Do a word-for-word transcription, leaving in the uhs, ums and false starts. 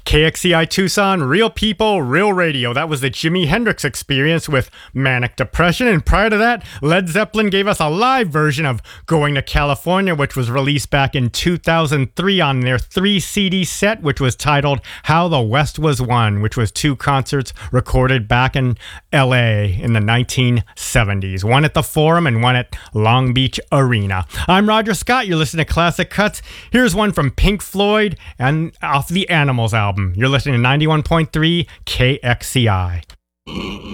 K X C I Tucson, real people, real radio. That was the Jimi Hendrix Experience with Manic Depression. And prior to that, Led Zeppelin gave us a live version of Going to California, which was released back in two thousand three on their three C D set, which was titled How the West Was Won, which was two concerts recorded back in L A in the nineteen seventies. One at the Forum and one at Long Beach Arena. I'm Roger Scott. You're listening to Classic Cuts. Here's one from Pink Floyd and off the Animals album. You're listening to ninety-one point three K X C I.